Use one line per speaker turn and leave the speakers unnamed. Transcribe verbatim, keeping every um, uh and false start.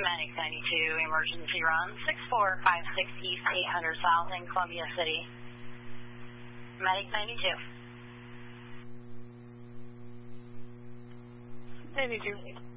Medic ninety-two, emergency run six four five six East eight hundred South in Columbia City. Medic ninety-two.
ninety-two.